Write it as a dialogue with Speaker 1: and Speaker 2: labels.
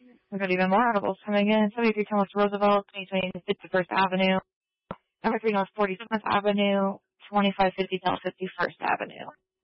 Speaker 1: We've got even more articles coming in. 73 West Roosevelt, 2020 51st Avenue. Number 3 North 47th Avenue, 2550 South 51st Avenue.